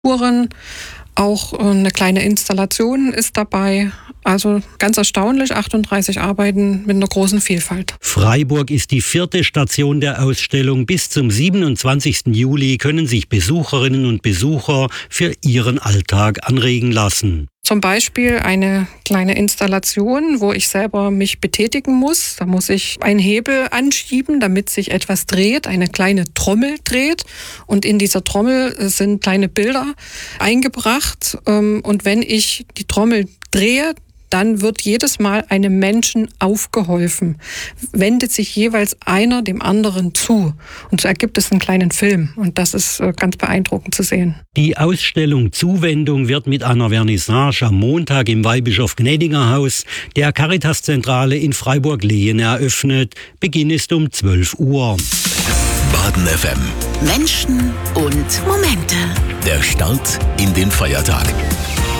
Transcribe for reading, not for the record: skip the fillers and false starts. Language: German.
Touren, auch eine kleine Installation ist dabei. Also ganz erstaunlich, 38 Arbeiten mit einer großen Vielfalt. Freiburg ist die 4. Station der Ausstellung. Bis zum 27. Juli können sich Besucherinnen und Besucher für ihren Alltag anregen lassen. Zum Beispiel eine kleine Installation, wo ich selber mich betätigen muss. Da muss ich einen Hebel anschieben, damit sich etwas dreht, eine kleine Trommel dreht. Und in dieser Trommel sind kleine Bilder eingebracht. Und wenn ich die Trommel drehe, dann wird jedes Mal einem Menschen aufgeholfen, wendet sich jeweils einer dem anderen zu. Und so ergibt es einen kleinen Film. Und das ist ganz beeindruckend zu sehen. Die Ausstellung Zuwendung wird mit einer Vernissage am Montag im Weihbischof-Gnädiger-Haus der Caritas-Zentrale in Freiburg-Lehen eröffnet. Beginn ist um 12 Uhr. Baden FM. Menschen und Momente. Der Start in den Feiertag.